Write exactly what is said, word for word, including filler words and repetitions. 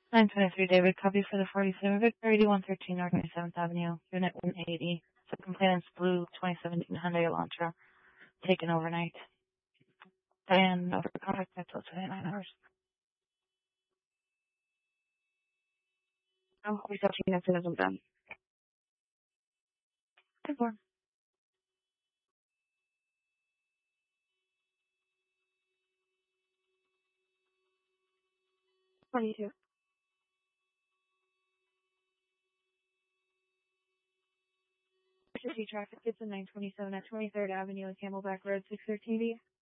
nine twenty-three David, copy for the forty-seven Victor, eighty-one thirteen North twenty-seventh Avenue, Unit one eighty. So complainant's blue twenty seventeen Hyundai Elantra, taken overnight. And over contact time till twenty-nine hours. Oh, reception answer hasn't done. Good morning. twenty-two. City traffic, it's a nine twenty-seven at twenty-third Avenue and Camelback Road, six thirteen B.